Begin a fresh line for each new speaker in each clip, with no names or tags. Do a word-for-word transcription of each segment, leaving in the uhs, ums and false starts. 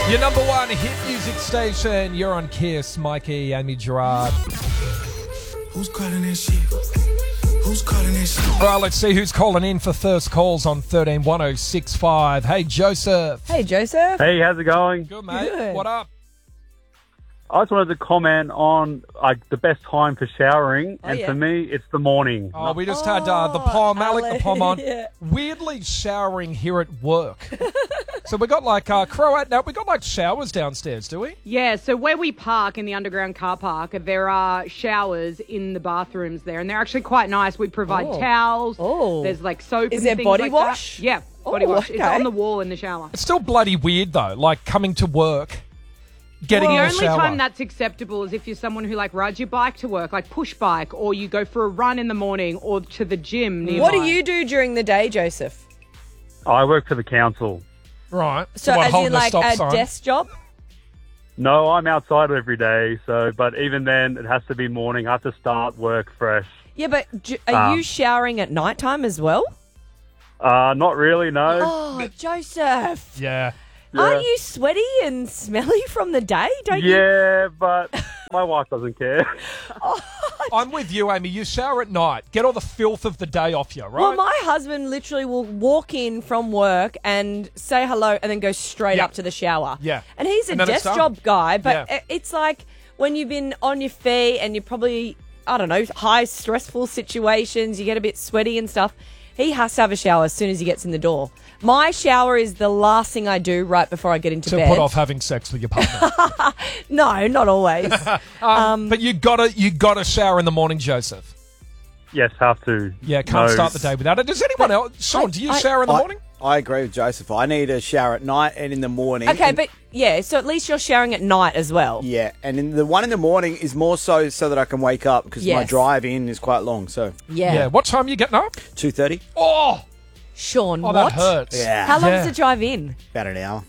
Your number one hit music station. You're on Kiss. Mikey, Amy Gerard.
Who's calling that shit? Who's calling that shit?
All right, let's see who's calling in for first calls on thirteen one oh six five. Hey, Joseph.
Hey, Joseph.
Hey, how's it going?
Good, mate.
Good.
What up?
I just wanted to comment on like the best time for showering,
Oh,
and
yeah.
for me, it's the morning.
Oh, we just had uh, the
Oh,
Pom, Alec the
Alec,
Pom on.
yeah.
Weirdly showering here at work. So we got like uh, Croat. Now we got like showers downstairs, do we?
Yeah, so where we park in the underground car park, there are showers in the bathrooms there, and they're actually quite nice. We provide
Oh.
towels.
Oh.
There's like soap.
Is
and
there
things
body
like
wash?
That. Yeah, body
Oh,
wash. It's
okay.
on the wall in the shower.
It's still bloody weird though. Like coming to work, getting
The
in the
only
shower.
time that's acceptable is if you're someone who like rides your bike to work, like push bike, or you go for a run in the morning, or to the gym nearby.
What do you do during the day, Joseph?
I work for the council.
Right.
So,
what,
as
holding
in like
stop
a
sign?
desk job?
No, I'm outside every day. So, but even then, it has to be morning. I have to start work fresh.
Yeah, but j- are
Um,
you showering at night time as well?
Uh, not really. No.
Oh, Joseph.
Yeah.
Yeah.
Aren't you sweaty and smelly from the day? Don't you?
Yeah, but my wife doesn't care.
I'm with you, Amy. You shower at night. Get all the filth of the day off you, right?
Well, my husband literally will walk in from work and say hello and then go straight
Yeah.
up to the shower.
Yeah.
And he's a
And then it's
desk
done.
job guy, but
Yeah.
i- it's like when you've been on your feet and you're probably, I don't know, high stressful situations, you get a bit sweaty and stuff. He has to have a shower as soon as he gets in the door. My shower is the last thing I do right before I get into
to
bed.
put off having sex with your partner.
No, not always.
um, but you gotta you gotta shower in the morning, Joseph.
Yes, have to.
Yeah, can't
No.
start the day without it. Does anyone else? Sean, do you
I-
shower in the
I,
morning?
I agree with Joseph. I need a shower at night and in the morning.
Okay,
And-
but yeah, so at least you're showering at night as well.
yeah, and in the one in the morning is more so so that I can wake up because my
Yes.
drive in is quite long. So
Yeah.
Yeah. What time are you getting up?
two thirty,
Oh,
Sean,
oh,
what?
that hurts.
Yeah.
How long
Yeah.
does it drive in?
about an hour.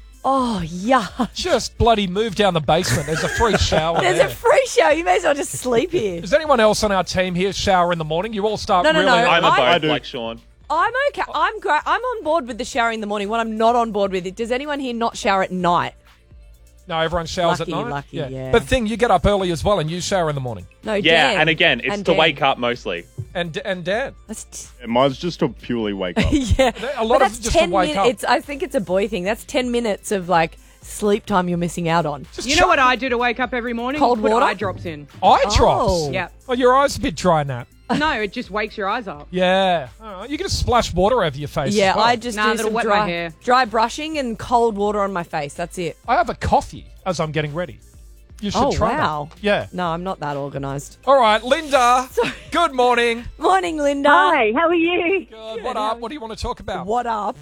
Oh, yeah.
Just bloody move down the basement. There's a free shower
There's
there.
a free show. You may as well just sleep here.
Is anyone else on our team here shower in the morning? You all start
No, no,
really
no.
early.
I'm a
I-
both like Sean.
I'm okay. I'm great. I'm on board with the shower in the morning. What I'm not on board with it. Does anyone here not shower at night?
No, everyone showers
Lucky,
at night.
lucky, yeah.
But thing, you get up early as well, and you shower in the morning.
No,
Yeah,
Dan.
and again, it's
And
to
Dan.
wake up mostly.
And and Dan,
That's t-
Yeah, mine's just to purely wake up.
yeah.
a lot
But
of
that's
just
ten
to wake
minutes.
up.
It's. I think it's a boy thing. That's ten minutes of like sleep time you're missing out on.
Just
You know what I do to wake up every morning?
Cold
Put
water?
eye drops in.
Eye
Oh.
drops.
Yeah.
Oh, your eyes a bit dry, Nat.
No, it just wakes your eyes up.
Yeah. Oh, you can just splash water over your face.
Yeah,
as well.
I just
Nah,
do
that'll
some
wet my
dry,
hair.
dry brushing and cold water on my face. That's it.
I have a coffee as I'm getting ready. You should
Oh,
try
wow.
that. Yeah.
No, I'm not that organised.
All right, Linda. Good morning.
Morning, Linda.
Hi, how are you?
Good. What up? What do you want to talk about?
What up?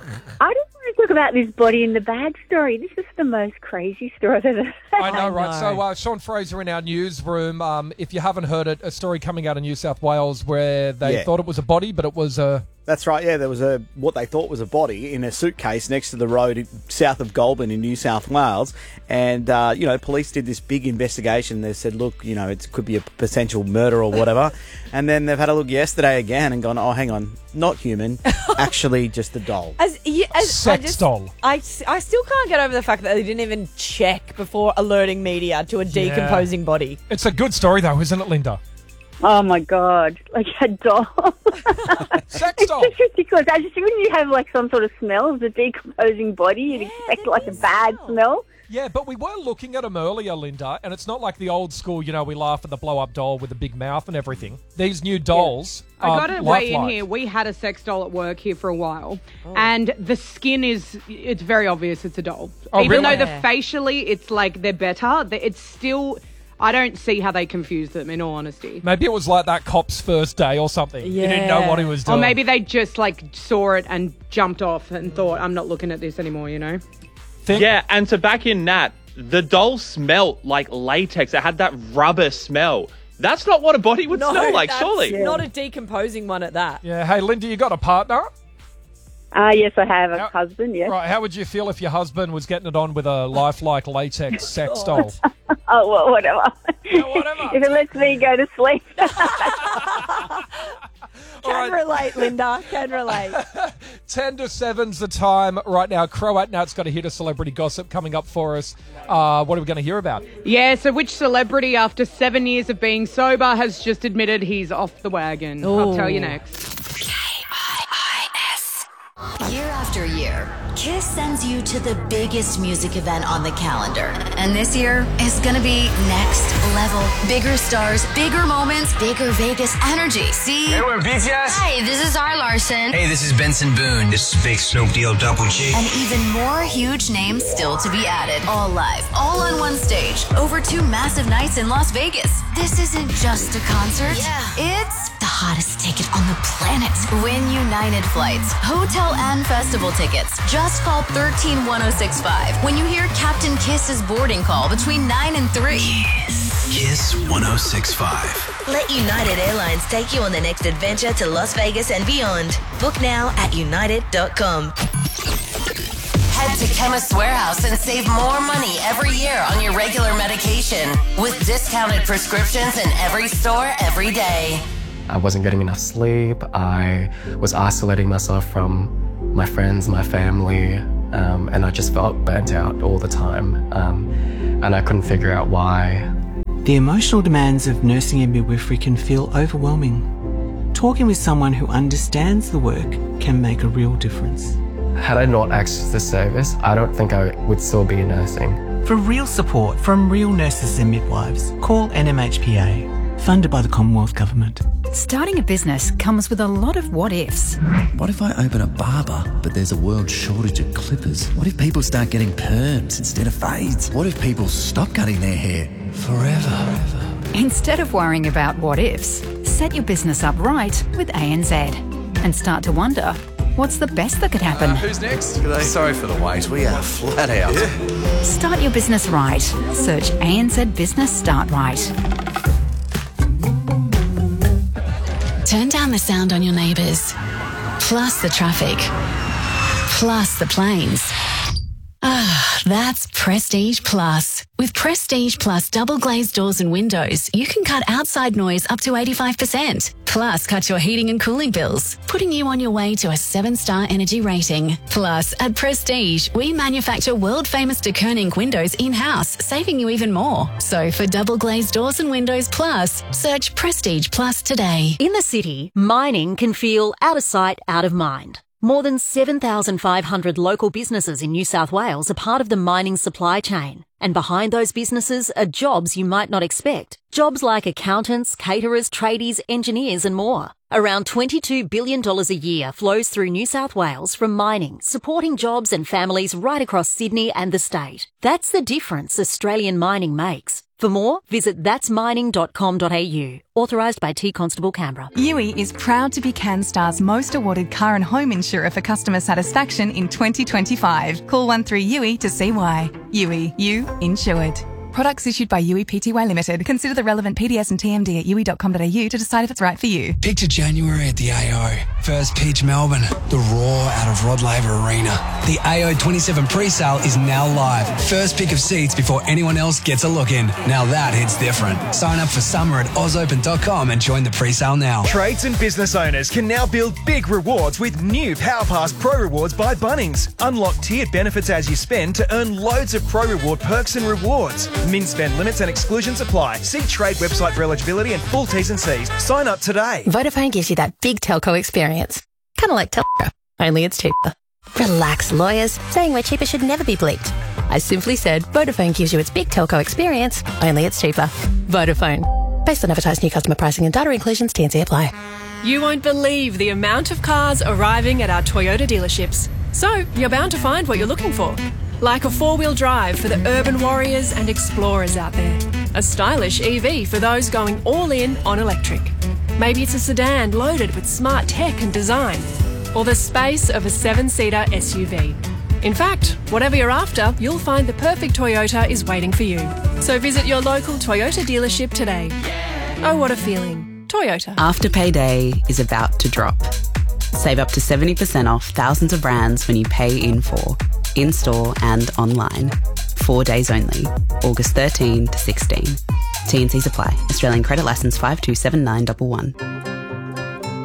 I just want to talk about this body in the bag story. This is the most crazy story I've ever heard.
I know,
I
right?
know.
So, uh, Sean Fraser in our newsroom. Um, if you haven't heard it, a story coming out of New South Wales where they
Yeah.
thought it was a body, but it was a.
That's right. Yeah, there was a what they thought was a body in a suitcase next to the road south of Goulburn in New South Wales, and uh, you know, police did this big investigation. They said, look, you know, it could be a potential murder or whatever, and then they've had a look yesterday again and gone, oh, hang on, not human, actually just a doll.
As, yeah, as I
Sex
just,
doll.
I, s- I still can't get over the fact that they didn't even check before alerting media to a decomposing body.
It's a good story, though, isn't it, Linda?
Oh my god, like a doll.
Sex
It's
doll.
just ridiculous. I just wouldn't you have like some sort of smell of the decomposing body? You'd expect like a bad smell.
Yeah, but we were looking at them earlier, Linda, and it's not like the old school, you know, we laugh at the blow-up doll with the big mouth and everything. These new dolls
I
are
got to weigh in
lifelike.
here. We had a sex doll at work here for a while,
Oh.
and the skin is, it's very obvious it's a doll.
Oh,
Even
really?
though the
Yeah.
facially, it's like they're better, they- it's still, I don't see how they confuse them, in all honesty.
Maybe it was like that cop's first day or something. He didn't know
Yeah.
what he was doing.
Or maybe they just like saw it and jumped off and thought, I'm not looking at this anymore, you know?
Think-
Yeah, and to back in Nat, the doll smelt like latex. It had that rubber smell. That's not what a body would smell like,
that's
surely.
not a decomposing one at that.
Yeah, hey, Linda, you got a partner?
Ah, yes, I have a
How-
husband. Yes.
Right, how would you feel if your husband was getting it on with a lifelike latex sex doll?
Oh well, whatever.
Yeah, whatever.
If it lets me go to sleep.
Can relate, Linda. Can relate.
ten to seven's the time right now. Croat Nat's got a hit of celebrity gossip coming up for us. Uh, what are we going to hear about?
Yeah, so which celebrity, after seven years of being sober, has just admitted he's off the wagon?
Ooh.
I'll tell you next.
Year after year, Kiss sends you to the biggest music event on the calendar. And this year is gonna be next level. Bigger stars, bigger moments, bigger Vegas energy. See?
Hey, we're B T S.
Hi, this is R. Larson.
Hey, this is Benson Boone. This is Big Snoop Deal Double G.
And even more huge names still to be added. All live, all on one stage, over two massive nights in Las Vegas. This isn't just a concert. Yeah. It's the hottest ticket on the planet. Win United flights, hotel and festival tickets. Just call one three one oh six five when you hear Captain Kiss's boarding call between nine and three.
Kiss one oh six five.
Let United Airlines take you on the next adventure to Las Vegas and beyond. Book now at united dot com. Head to Chemist Warehouse and save more money every year on your regular medication with discounted prescriptions in every store every day.
I wasn't getting enough sleep. I was isolating myself from my friends, my family, um, and I just felt burnt out all the time. Um, and I couldn't figure out why.
The emotional demands of nursing and midwifery can feel overwhelming. Talking with someone who understands the work can make a real difference.
Had I not accessed the service, I don't think I would still be nursing.
For real support from real nurses and midwives, call N M H P A, funded by the Commonwealth Government.
Starting a business comes with a lot of what-ifs.
What if I open a barber, but there's a world shortage of clippers? What if people start getting perms instead of fades? What if people stop cutting their hair forever?
Instead of worrying about what-ifs, set your business up right with A N Z and start to wonder, what's the best that could happen?
Uh, who's next? G'day. Sorry for the wait. We are flat out. Yeah.
Start your business right. Search A N Z Business Start Right.
Turn down the sound on your neighbours, plus the traffic, plus the planes. Ah, that's Prestige Plus. With Prestige Plus double glazed doors and windows, you can cut outside noise up to eighty-five percent. Plus, cut your heating and cooling bills, putting you on your way to a seven-star energy rating. Plus, at Prestige, we manufacture world-famous de Koning windows in-house, saving you even more. So, for double glazed doors and windows plus, search Prestige Plus today.
In the city, mining can feel out of sight, out of mind. More than seven thousand five hundred local businesses in New South Wales are part of the mining supply chain. And behind those businesses are jobs you might not expect. Jobs like accountants, caterers, tradies, engineers and more. Around twenty-two billion dollars a year flows through New South Wales from mining, supporting jobs and families right across Sydney and the state. That's the difference Australian mining makes. For more, visit thats mining dot com dot a u. Authorised by T Constable Canberra.
U I is proud to be CanStar's most awarded car and home insurer for customer satisfaction in twenty twenty-five. Call one three U I to see why. U I, you insured. Products issued by U I Pty Limited. Consider the relevant P D S and T M D at u i dot com dot a u to decide if it's right for you.
Picture January at the A O. First pitch Melbourne. The roar out of Rod Laver Arena. The A O twenty-seven pre-sale is now live. First pick of seats before anyone else gets a look in. Now that hits different. Sign up for summer at oz open dot com and join the pre-sale now.
Trades and business owners can now build big rewards with new PowerPass Pro Rewards by Bunnings. Unlock tiered benefits as you spend to earn loads of Pro Reward perks and rewards. Min spend limits and exclusions apply. See trade website for eligibility and full T's and C's. Sign up today.
Vodafone gives you that big telco experience. Kind of like telco, only it's cheaper. Relax, lawyers. Saying we're cheaper should never be bleeped. I simply said Vodafone gives you its big telco experience, only it's cheaper. Vodafone. Based on advertised new customer pricing and data inclusions, T and C apply.
You won't believe the amount of cars arriving at our Toyota dealerships. So, you're bound to find what you're looking for. Like a four-wheel drive for the urban warriors and explorers out there. A stylish E V for those going all in on electric. Maybe it's a sedan loaded with smart tech and design. Or the space of a seven-seater S U V. In fact, whatever you're after, you'll find the perfect Toyota is waiting for you. So visit your local Toyota dealership today. Oh, what a feeling. Toyota.
Afterpay Day is about to drop. Save up to seventy percent off thousands of brands when you pay in full. In-store and online. Four days only. August thirteenth to sixteenth. T and C's apply. Australian credit licence five two seven nine one one.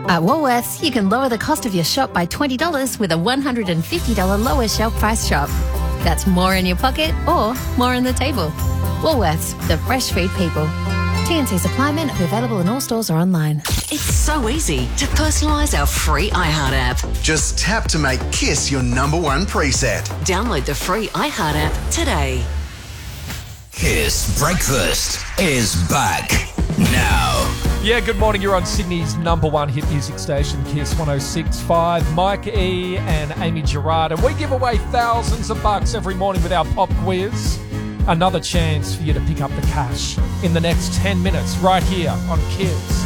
At Woolworths, you can lower the cost of your shop by twenty dollars with a one hundred fifty dollars lower shelf price shop. That's more in your pocket or more on the table. Woolworths, the fresh food people. T N C supply men are available in all stores or online.
It's so easy to personalise our free iHeart app.
Just tap to make Kiss your number one preset.
Download the free iHeart app today.
Kiss Breakfast is back now.
Yeah, good morning. You're on Sydney's number one hit music station, Kiss one oh six point five. Mike E and Amy Gerard. And we give away thousands of bucks every morning with our pop quiz. Another chance for you to pick up the cash in the next ten minutes right here on Kiss.